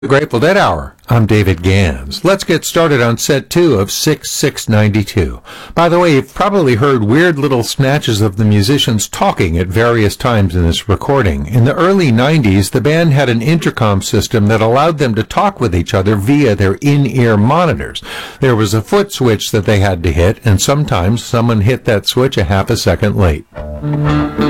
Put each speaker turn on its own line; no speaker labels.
The Grateful Dead Hour. I'm David Gans. Let's get started on set 2 of 6692. By the way, you've probably heard weird little snatches of the musicians talking at various times in this recording. In the early 90s, the band had an intercom system that allowed them to talk with each other via their in-ear monitors. There was a foot switch that they had to hit, and sometimes someone hit that switch a half a second late.